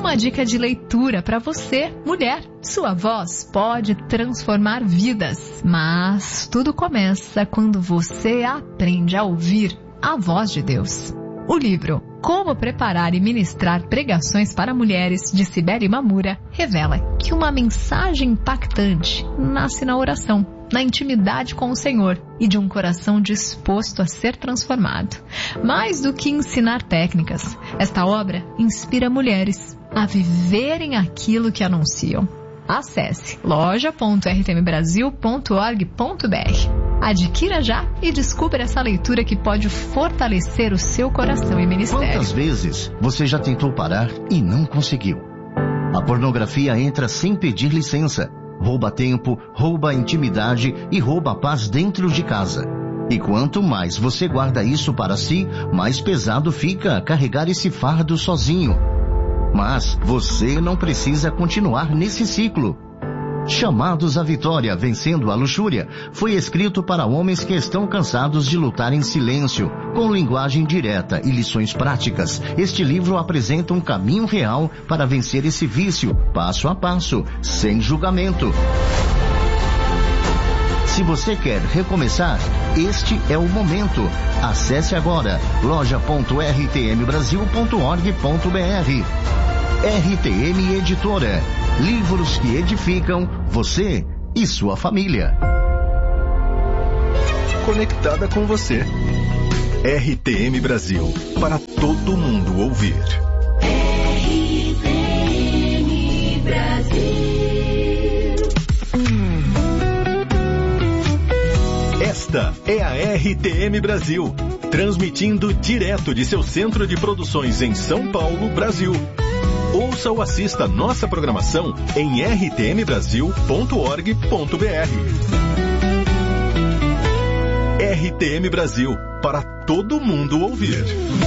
uma dica de leitura para você, mulher. Sua voz pode transformar vidas, mas tudo começa quando você aprende a ouvir a voz de Deus. O livro Como Preparar e Ministrar Pregações para Mulheres, de Sibeli Mamura, revela que uma mensagem impactante nasce na oração, na intimidade com o Senhor e de um coração disposto a ser transformado. Mais do que ensinar técnicas, esta obra inspira mulheres a viverem aquilo que anunciam. Acesse loja.rtmbrasil.org.br. Adquira já e descubra essa leitura que pode fortalecer o seu coração e ministério. Quantas vezes você já tentou parar e não conseguiu? A pornografia entra sem pedir licença. Rouba tempo, rouba intimidade e rouba a paz dentro de casa. E quanto mais você guarda isso para si, mais pesado fica carregar esse fardo sozinho. Mas você não precisa continuar nesse ciclo. Chamados à Vitória, Vencendo a Luxúria, foi escrito para homens que estão cansados de lutar em silêncio, com linguagem direta e lições práticas. Este livro apresenta um caminho real para vencer esse vício, passo a passo, sem julgamento. Se você quer recomeçar, este é o momento. Acesse agora loja.rtmbrasil.org.br. RTM Editora. Livros que edificam você e sua família. Conectada com você. RTM Brasil. Para todo mundo ouvir. RTM Brasil. Esta é a RTM Brasil. Transmitindo direto de seu centro de produções em São Paulo, Brasil. Ouça ou assista nossa programação em rtmbrasil.org.br. RTM Brasil, para todo mundo ouvir.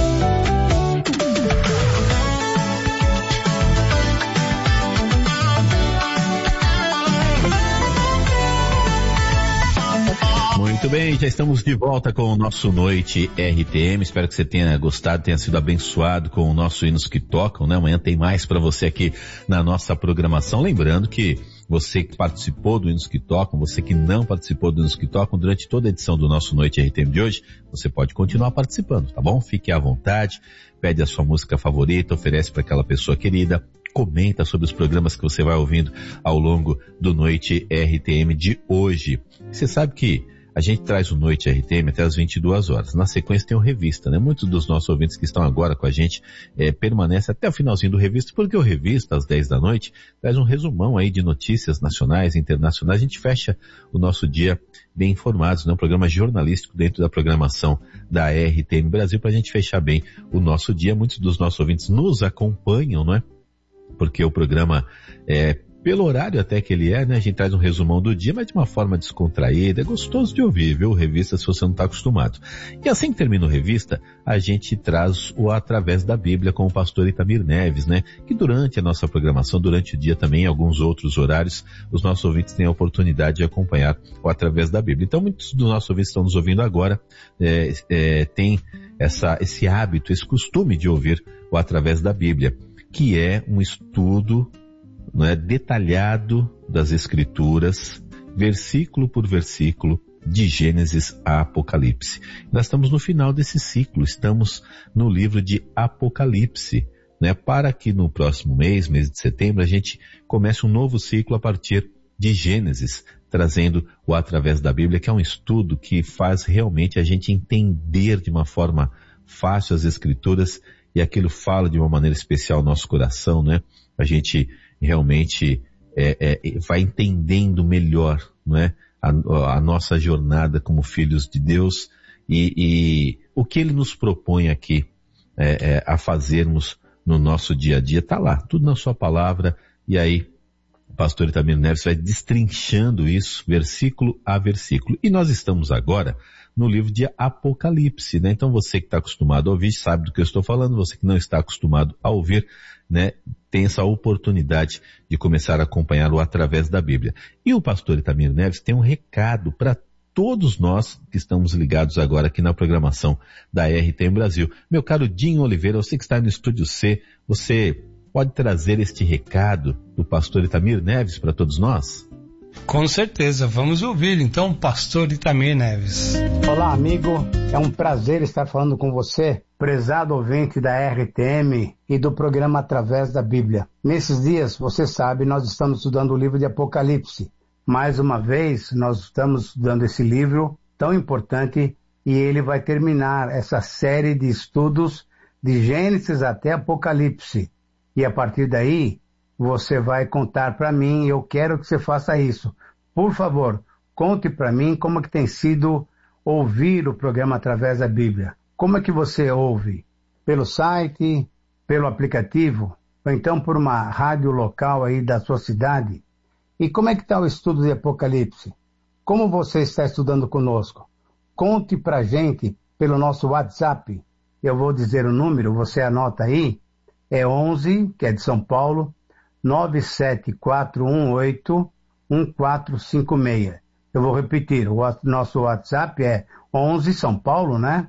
Muito bem, já estamos de volta com o nosso Noite RTM. Espero que você tenha gostado, tenha sido abençoado com o nosso Hinos que Tocam, né? Amanhã tem mais para você aqui na nossa programação. Lembrando que você que participou do Hinos que Tocam, você que não participou do Hinos que Tocam, durante toda a edição do nosso Noite RTM de hoje, você pode continuar participando, tá bom? Fique à vontade, pede a sua música favorita, oferece para aquela pessoa querida, comenta sobre os programas que você vai ouvindo ao longo do Noite RTM de hoje. Você sabe que a gente traz o Noite RTM até as 22 horas. Na sequência tem o Revista, né? Muitos dos nossos ouvintes que estão agora com a gente permanecem até o finalzinho do Revista, porque o Revista, às 10 da noite, traz um resumão aí de notícias nacionais e internacionais. A gente fecha o nosso dia bem informados, né? Um programa jornalístico dentro da programação da RTM Brasil, para a gente fechar bem o nosso dia. Muitos dos nossos ouvintes nos acompanham, não é? Porque o programa pelo horário até que ele né? A gente traz um resumão do dia, mas de uma forma descontraída. É gostoso de ouvir, viu? Revista, se você não está acostumado. E assim que termina o Revista, a gente traz o Através da Bíblia com o pastor Itamir Neves, né? Que durante a nossa programação, durante o dia também, em alguns outros horários, os nossos ouvintes têm a oportunidade de acompanhar o Através da Bíblia. Então, muitos dos nossos ouvintes estão nos ouvindo agora, têm esse hábito, esse costume de ouvir o Através da Bíblia, que é um estudo detalhado das Escrituras, versículo por versículo, de Gênesis a Apocalipse. Nós estamos no final desse ciclo, estamos no livro de Apocalipse, né? Para que no próximo mês de setembro, a gente comece um novo ciclo a partir de Gênesis, trazendo o Através da Bíblia, que é um estudo que faz realmente a gente entender de uma forma fácil as Escrituras, e aquilo fala de uma maneira especial ao nosso coração, né? A gente realmente vai entendendo melhor, não é? A nossa jornada como filhos de Deus e o que Ele nos propõe aqui a fazermos no nosso dia a dia. Está lá, tudo na sua palavra, e aí o pastor Itamir Neves vai destrinchando isso, versículo a versículo. E nós estamos agora no livro de Apocalipse, né? Então você que está acostumado a ouvir sabe do que eu estou falando, você que não está acostumado a ouvir, né, tem essa oportunidade de começar a acompanhar o Através da Bíblia. E o pastor Itamir Neves tem um recado para todos nós que estamos ligados agora aqui na programação da RTM Brasil. Meu caro Dinho Oliveira, você que está no Estúdio C, você pode trazer este recado do pastor Itamir Neves para todos nós? Com certeza, vamos ouvir então, pastor Itamir Neves. Olá, amigo, é um prazer estar falando com você, prezado ouvinte da RTM e do programa Através da Bíblia. Nesses dias, você sabe, nós estamos estudando o livro de Apocalipse. Mais uma vez, nós estamos estudando esse livro tão importante e ele vai terminar essa série de estudos de Gênesis até Apocalipse. E a partir daí, você vai contar para mim, eu quero que você faça isso. Por favor, conte para mim como é que tem sido ouvir o programa Através da Bíblia. Como é que você ouve? Pelo site, pelo aplicativo, ou então por uma rádio local aí da sua cidade? E como é que está o estudo de Apocalipse? Como você está estudando conosco? Conte para a gente pelo nosso WhatsApp. Eu vou dizer o número, você anota aí. É 11, que é de São Paulo, 97418-1456. Eu vou repetir, o nosso WhatsApp é 11 São Paulo, né?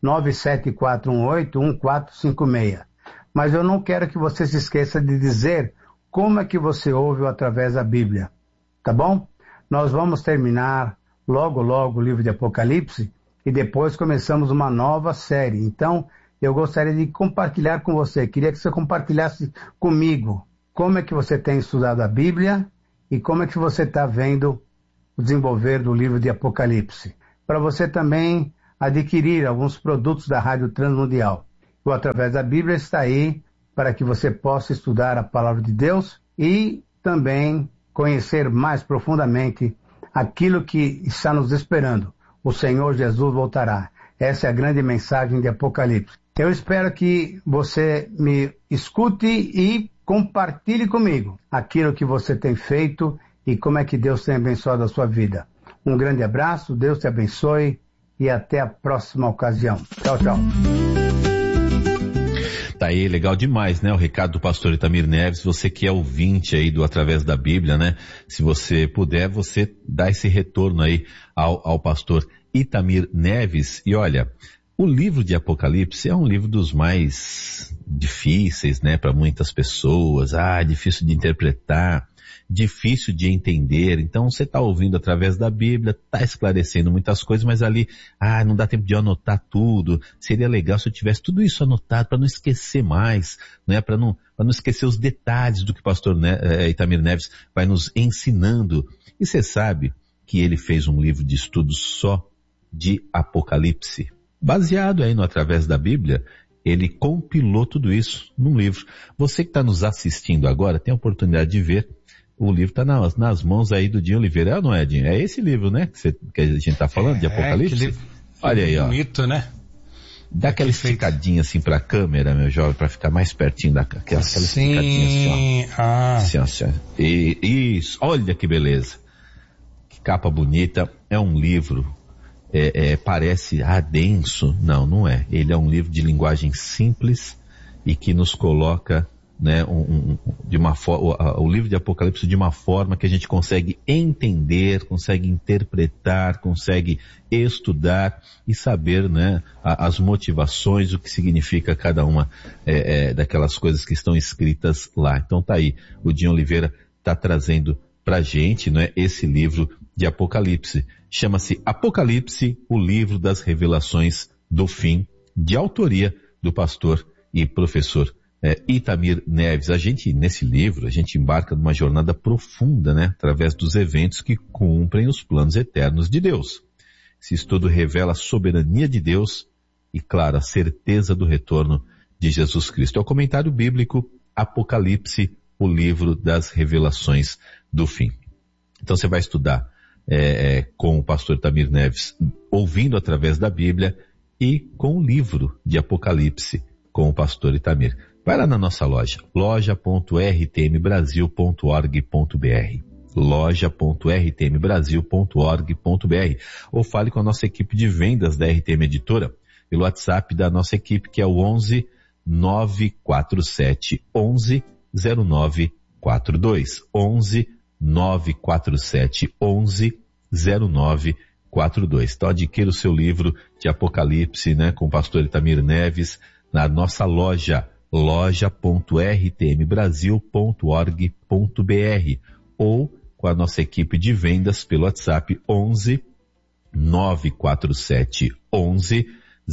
97418-1456. Mas eu não quero que você se esqueça de dizer como é que você ouve através da Bíblia, tá bom? Nós vamos terminar logo o livro de Apocalipse e depois começamos uma nova série. Então, eu gostaria de compartilhar com você, queria que você compartilhasse comigo como é que você tem estudado a Bíblia e como é que você está vendo o desenvolver do livro de Apocalipse. Para você também adquirir alguns produtos da Rádio Transmundial. O Através da Bíblia está aí para que você possa estudar a Palavra de Deus e também conhecer mais profundamente aquilo que está nos esperando. O Senhor Jesus voltará. Essa é a grande mensagem de Apocalipse. Eu espero que você me escute e compartilhe comigo aquilo que você tem feito e como é que Deus tem abençoado a sua vida. Um grande abraço, Deus te abençoe e até a próxima ocasião. Tchau, tchau. Tá aí, legal demais, né? O recado do pastor Itamir Neves, você que é ouvinte aí do Através da Bíblia, né? Se você puder, você dá esse retorno aí ao pastor Itamir Neves. E olha, o livro de Apocalipse é um livro dos mais difíceis, né? Para muitas pessoas. Difícil de interpretar, difícil de entender. Então você está ouvindo através da Bíblia, está esclarecendo muitas coisas, mas ali, não dá tempo de eu anotar tudo. Seria legal se eu tivesse tudo isso anotado para não esquecer mais, né? Para não esquecer os detalhes do que o pastor Itamir Neves vai nos ensinando. E você sabe que ele fez um livro de estudos só de Apocalipse. Baseado aí no Através da Bíblia, ele compilou tudo isso num livro. Você que está nos assistindo agora tem a oportunidade de ver. O livro está nas mãos aí do Dinho Oliveira. É ou não é, Dinho? É esse livro, né? Que a gente está falando de Apocalipse? Olha aí, ó. Bonito, né? Dá aquela esticadinha assim pra câmera, meu jovem, pra ficar mais pertinho aquela esticadinha assim, ó. Assim, ó. Isso, olha que beleza. Que capa bonita. É um livro, parece denso. Não é. Ele é um livro de linguagem simples e que nos coloca, né, o livro de Apocalipse de uma forma que a gente consegue entender, consegue interpretar, consegue estudar e saber, né, as motivações, o que significa cada uma daquelas coisas que estão escritas lá. Então tá aí, o Dinho Oliveira tá trazendo pra gente, né, esse livro de Apocalipse. Chama-se Apocalipse, o livro das revelações do fim, de autoria do pastor e professor Itamir Neves. Nesse livro, a gente embarca numa jornada profunda, né? Através dos eventos que cumprem os planos eternos de Deus. Esse estudo revela a soberania de Deus e, claro, a certeza do retorno de Jesus Cristo. É o comentário bíblico Apocalipse, o livro das revelações do fim. Então você vai estudar com o pastor Itamir Neves, ouvindo através da Bíblia, e com o livro de Apocalipse, com o pastor Itamir. Vai lá na nossa loja, loja.rtmbrasil.org.br, loja.rtmbrasil.org.br, ou fale com a nossa equipe de vendas da RTM Editora, pelo WhatsApp da nossa equipe, que é o 11 947 11 0942, 11 947 11 0942. Então adquira o seu livro de Apocalipse, né, com o pastor Itamir Neves, na nossa loja, loja.rtmbrasil.org.br ou com a nossa equipe de vendas pelo WhatsApp 11 947 11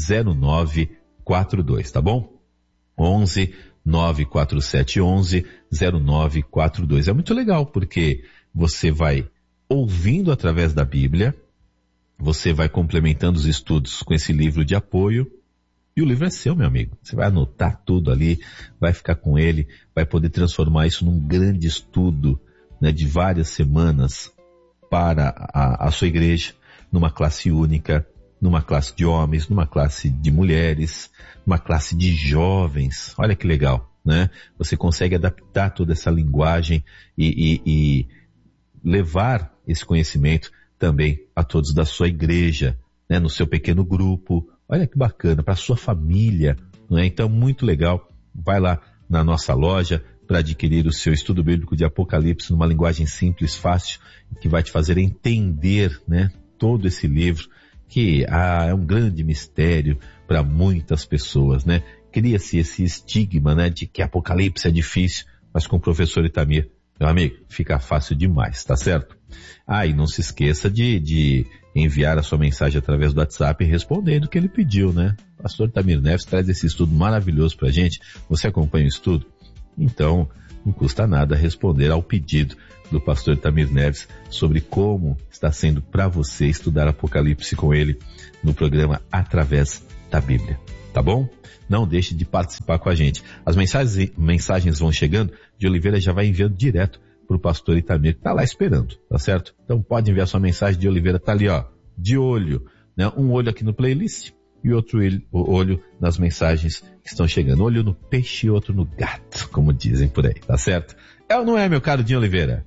0942, tá bom? 11 947 11 0942. É muito legal porque você vai ouvindo através da Bíblia, você vai complementando os estudos com esse livro de apoio e o livro é seu, meu amigo. Você vai anotar tudo ali, vai ficar com ele, vai poder transformar isso num grande estudo, né, de várias semanas para a sua igreja, numa classe única, numa classe de homens, numa classe de mulheres, numa classe de jovens. Olha que legal, né? Você consegue adaptar toda essa linguagem e levar esse conhecimento também a todos da sua igreja, né? No seu pequeno grupo. Olha que bacana, para a sua família, não é? Então, muito legal. Vai lá na nossa loja para adquirir o seu estudo bíblico de Apocalipse numa linguagem simples, fácil, que vai te fazer entender, né, todo esse livro, que é um grande mistério para muitas pessoas, né? Cria-se esse estigma, né, de que Apocalipse é difícil, mas com o professor Itamir, meu amigo, fica fácil demais, tá certo? E não se esqueça de enviar a sua mensagem através do WhatsApp respondendo o que ele pediu, né? Pastor Itamir Neves traz esse estudo maravilhoso pra gente. Você acompanha o estudo? Então, não custa nada responder ao pedido do pastor Itamir Neves sobre como está sendo para você estudar Apocalipse com ele no programa Através da Bíblia, tá bom? Não deixe de participar com a gente. As mensagens vão chegando, de Oliveira já vai enviando direto para o pastor Itamir, que está lá esperando, tá certo? Então pode enviar sua mensagem, de Oliveira tá ali, ó, de olho, né? Um olho aqui no playlist e outro olho nas mensagens que estão chegando. Olho no peixe e outro no gato, como dizem por aí, tá certo? É ou não é, meu caro Dinho Oliveira?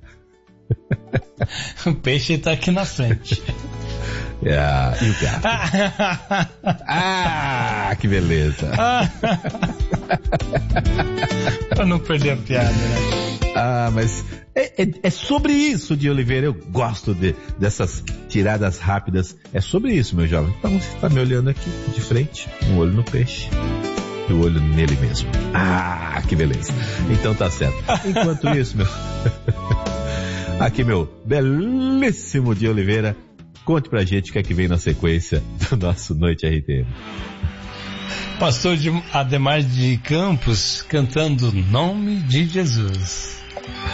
O peixe tá aqui na frente. E o gato? Que beleza. Pra não perder a piada, né? Mas é sobre isso, de Oliveira. Eu gosto dessas tiradas rápidas. É sobre isso, meu jovem. Então você está me olhando aqui de frente, um olho no peixe e o olho nele mesmo. Que beleza. Então tá certo. Enquanto isso, aqui meu belíssimo de Oliveira, conte pra gente o que é que vem na sequência do nosso Noite RTM. Pastor Ademar de Campos cantando Nome de Jesus.